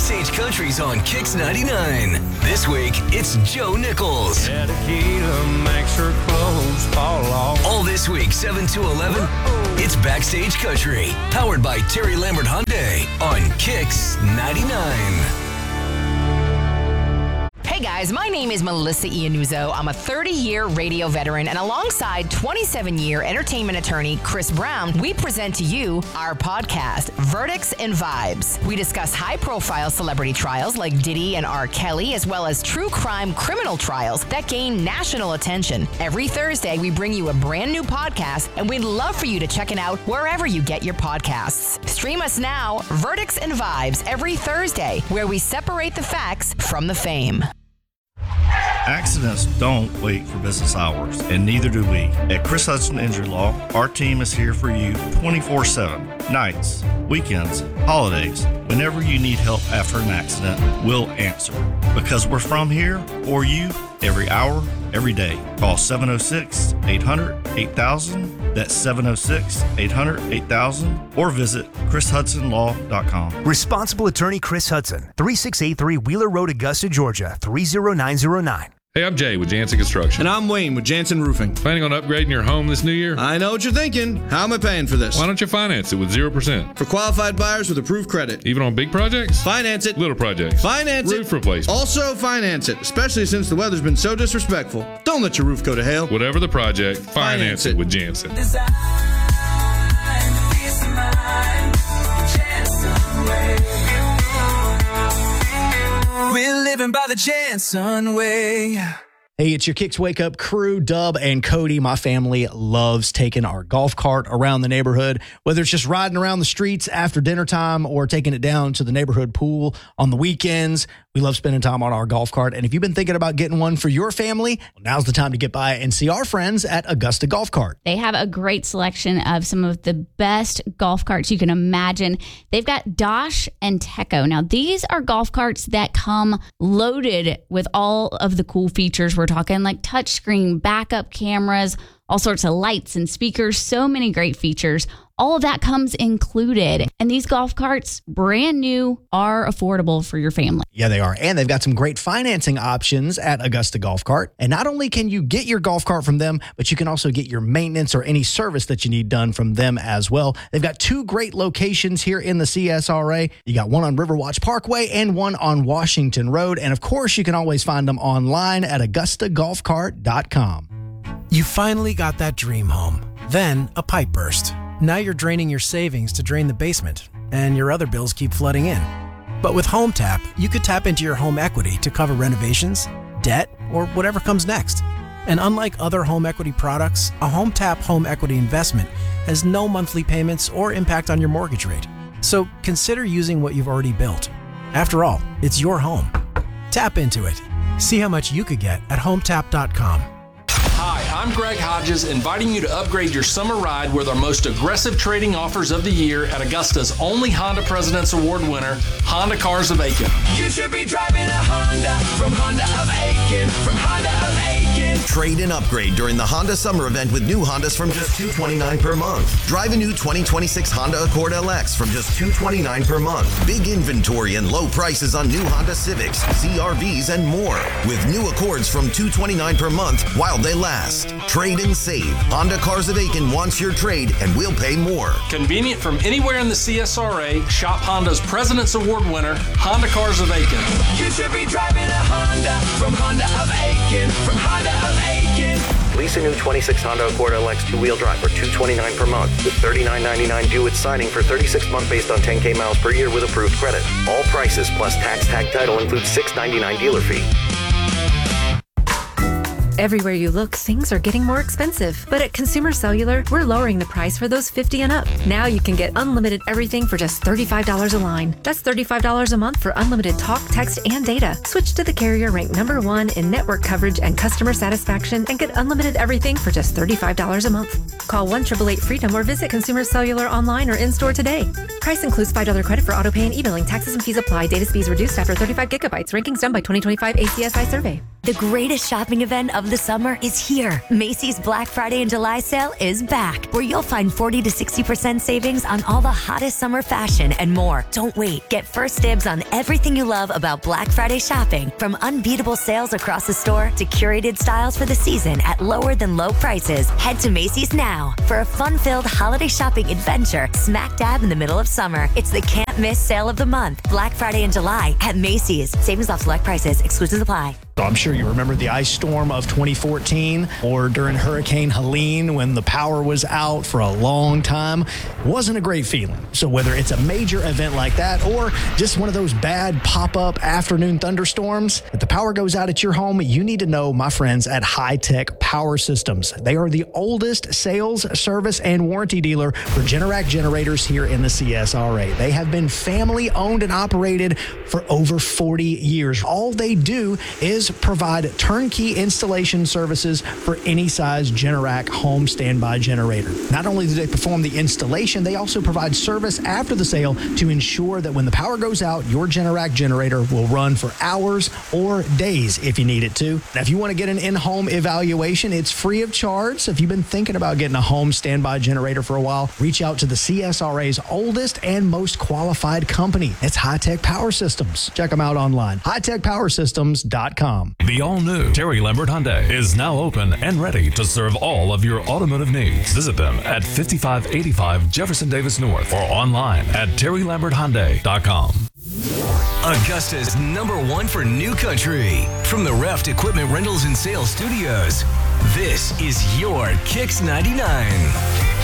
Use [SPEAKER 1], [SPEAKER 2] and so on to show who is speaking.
[SPEAKER 1] Backstage Country's on Kix 99. This week, it's Joe Nichols.
[SPEAKER 2] Yeah, tequila makes her clothes fall off.
[SPEAKER 1] All this week, 7 to 11, it's Backstage Country, powered by Terry Lambert Hyundai on Kix 99.
[SPEAKER 3] Hey guys, my name is Melissa Iannuzzo. I'm a 30-year radio veteran, and alongside 27-year entertainment attorney Chris Brown, we present to you our podcast, Verdicts and Vibes. We discuss high-profile celebrity trials like Diddy and R. Kelly, as well as true crime criminal trials that gain national attention. Every Thursday, we bring you a brand new podcast, and we'd love for you to check it out wherever you get your podcasts. Stream us now, Verdicts and Vibes, every Thursday, where we separate the facts from the fame.
[SPEAKER 4] Accidents don't wait for business hours, and neither do we. At Chris Hudson Injury Law, our team is here for you 24/7, nights, weekends, holidays. Whenever you need help after an accident, we'll answer. Because we're from here for you every hour, every day. Call 706-800-8000. That's 706-800-8000. Or visit ChrisHudsonLaw.com.
[SPEAKER 5] Responsible attorney Chris Hudson, 3683 Wheeler Road, Augusta, Georgia, 30909.
[SPEAKER 6] Hey, I'm Jay with Jansen Construction.
[SPEAKER 7] And I'm Wayne with Jansen Roofing.
[SPEAKER 6] Planning on upgrading your home this new year?
[SPEAKER 7] I know what you're thinking. How am I paying for this?
[SPEAKER 6] Why don't you finance it with 0%?
[SPEAKER 7] For qualified buyers with approved credit.
[SPEAKER 6] Even on big projects?
[SPEAKER 7] Finance it.
[SPEAKER 6] Little projects?
[SPEAKER 7] Finance it.
[SPEAKER 6] Roof replacement?
[SPEAKER 7] Also finance it, especially since the weather's been so disrespectful. Don't let your roof go to hell.
[SPEAKER 6] Whatever the project, finance it with Jansen.
[SPEAKER 8] We're living by the Jansen way.
[SPEAKER 9] Hey, it's your Kicks Wake Up crew, Dub and Cody. My family loves taking our golf cart around the neighborhood, whether it's just riding around the streets after dinner time or taking it down to the neighborhood pool on the weekends. We love spending time on our golf cart. And if you've been thinking about getting one for your family, well, now's the time to get by and see our friends at Augusta Golf Cart.
[SPEAKER 10] They have a great selection of some of the best golf carts you can imagine. They've got Dosh and Teco. Now, these are golf carts that come loaded with all of the cool features. We're talking like touchscreen, backup cameras, all sorts of lights and speakers, so many great features. All of that comes included. And these golf carts, brand new, are affordable for your family.
[SPEAKER 9] Yeah, they are. And they've got some great financing options at Augusta Golf Cart. And not only can you get your golf cart from them, but you can also get your maintenance or any service that you need done from them as well. They've got two great locations here in the CSRA. You got one on Riverwatch Parkway and one on Washington Road. And of course, you can always find them online at AugustaGolfCart.com.
[SPEAKER 11] You finally got that dream home. Then a pipe burst. Now you're draining your savings to drain the basement, and your other bills keep flooding in. But with Home Tap, you could tap into your home equity to cover renovations, debt, or whatever comes next. And unlike other home equity products, a Home Tap home equity investment has no monthly payments or impact on your mortgage rate. So consider using what you've already built. After all, it's your home. Tap into it. See how much you could get at HomeTap.com.
[SPEAKER 12] Hi, I'm Greg Hodges, inviting you to upgrade your summer ride with our most aggressive trading offers of the year at Augusta's only Honda President's Award winner, Honda Cars of Aiken.
[SPEAKER 8] You should be driving a Honda from Honda of Aiken, from Honda of Aiken.
[SPEAKER 13] Trade and upgrade during the Honda Summer Event with new Hondas from just $229 per month. Drive a new 2026 Honda Accord LX from just $229 per month. Big inventory and low prices on new Honda Civics, CR-Vs, and more. With new Accords from $229 per month while they last. Trade and save. Honda Cars of Aiken wants your trade, and we'll pay more.
[SPEAKER 12] Convenient from anywhere in the CSRA, shop Honda's President's Award winner, Honda Cars of Aiken.
[SPEAKER 8] You should be driving a Honda from Honda of Aiken, from Honda of Aiken.
[SPEAKER 14] Lease a new 26 Honda Accord LX two-wheel drive for $229 per month with $39.99 due at signing for 36 months based on 10K miles per year with approved credit. All prices plus tax tag title includes $6.99 dealer fee.
[SPEAKER 15] Everywhere you look, things are getting more expensive. But at Consumer Cellular, we're lowering the price for those 50 and up. Now you can get unlimited everything for just $35 a line. That's $35 a month for unlimited talk, text, and data. Switch to the carrier ranked #1 in network coverage and customer satisfaction and get unlimited everything for just $35 a month. Call 1-888-FREEDOM or visit Consumer Cellular online or in-store today. Price includes $5 credit for auto pay and e-billing. Taxes and fees apply. Data speeds reduced after 35 gigabytes. Rankings done by 2025 ACSI survey.
[SPEAKER 16] The greatest shopping event of the summer is here. Macy's Black Friday and July sale is back, where you'll find 40 to 60% savings on all the hottest summer fashion and more. Don't wait. Get first dibs on everything you love about Black Friday shopping, from unbeatable sales across the store to curated styles for the season at lower than low prices. Head to Macy's now for a fun-filled holiday shopping adventure smack dab in the middle of summer. It's the can't miss sale of the month. Black Friday and July at Macy's. Savings off select prices. Exclusions apply.
[SPEAKER 9] So I'm sure you remember the ice storm of 2014 or during Hurricane Helene when the power was out for a long time. It wasn't a great feeling. So whether it's a major event like that or just one of those bad pop-up afternoon thunderstorms, if the power goes out at your home, you need to know my friends at High Tech Power Systems. They are the oldest sales, service, and warranty dealer for Generac generators here in the CSRA. They have been family owned and operated for over 40 years. All they do is provide turnkey installation services for any size Generac home standby generator. Not only do they perform the installation, they also provide service after the sale to ensure that when the power goes out, your Generac generator will run for hours or days if you need it to. Now, if you want to get an in-home evaluation, it's free of charge. So if you've been thinking about getting a home standby generator for a while, reach out to the CSRA's oldest and most qualified company. It's High Tech Power Systems. Check them out online. hightechpowersystems.com.
[SPEAKER 17] The all-new Terry Lambert Hyundai is now open and ready to serve all of your automotive needs. Visit them at 5585 Jefferson Davis North or online at terrylamberthyundai.com.
[SPEAKER 1] Augusta's #1 for new country. From the Reft Equipment Rentals and Sales Studios, this is your Kicks 99.